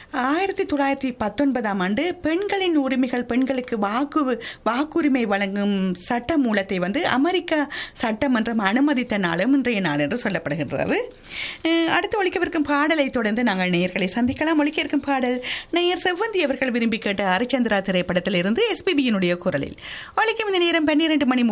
1919ஆம் ஆண்டு பெண்களின் உரிமைகள், பெண்களுக்கு வாக்குரிமை வழங்கும் சட்ட மூலத்தை அமெரிக்கா சட்டமன்றம் அனுமதித்த நாளும் இன்றைய நாள் என்று சொல்லப்படுகின்றது. அடுத்து ஒலிக்கவிருக்கும் பாடலை தொடர்ந்து நாங்கள் நேயர்களை சந்திக்கலாம். ஒலிக்க இருக்கும் பாடல் நேயர் செவ்வந்தி அவர்கள் விரும்பி கேட்ட ஹரிச்சந்திரா திரைப்படத்தில் இருந்து எஸ்பிபியினுடைய குரலில் ஒலிக்கும். இந்த நேரம் 12 மணி